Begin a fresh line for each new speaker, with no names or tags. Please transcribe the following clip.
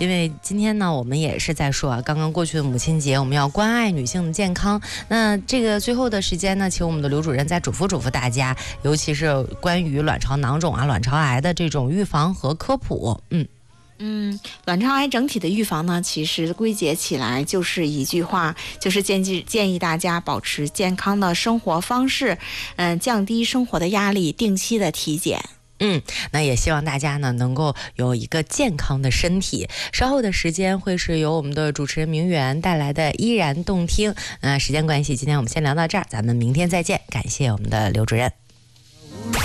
因为今天呢，我们也是在说啊，刚刚过去的母亲节，我们要关爱女性的健康。那这个最后的时间呢，请我们的刘主任再嘱咐大家，尤其是关于卵巢囊肿啊、卵巢癌的这种预防和科普。
卵巢癌整体的预防呢，其实归结起来就是一句话，就是建议大家保持健康的生活方式，降低生活的压力，定期的体检。
那也希望大家呢能够有一个健康的身体。稍后的时间会是由我们的主持人明媛带来的依然动听。时间关系，今天我们先聊到这儿，咱们明天再见。感谢我们的刘主任。